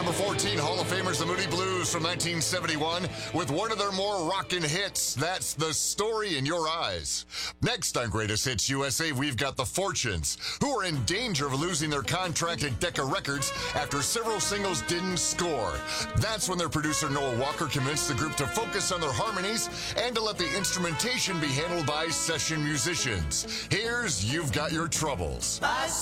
number 14, Hall of Famers, the Moody Blues from 1971, with one of their more rockin' hits. That's The Story in Your Eyes. Next on Greatest Hits USA, we've got The Fortunes, who are in danger of losing their contract at Decca Records after several singles didn't score. That's when their producer Noah Walker convinced the group to focus on their harmonies and to let the instrumentation be handled by session musicians. Here's You've Got Your Troubles.